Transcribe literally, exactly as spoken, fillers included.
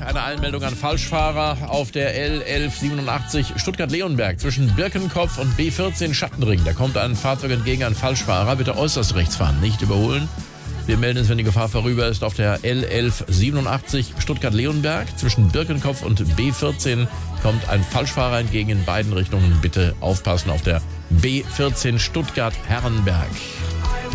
eine Einmeldung an Falschfahrer auf der L elf siebenundachtzig Stuttgart-Leonberg zwischen Birkenkopf und B vierzehn Schattenring. Da kommt ein Fahrzeug entgegen, ein Falschfahrer. Bitte äußerst rechts fahren, nicht überholen. Wir melden es, wenn die Gefahr vorüber ist, auf der L elf siebenundachtzig Stuttgart-Leonberg. Zwischen Birkenkopf und B vierzehn kommt ein Falschfahrer entgegen in beiden Richtungen. Bitte aufpassen auf der B vierzehn Stuttgart-Herrenberg.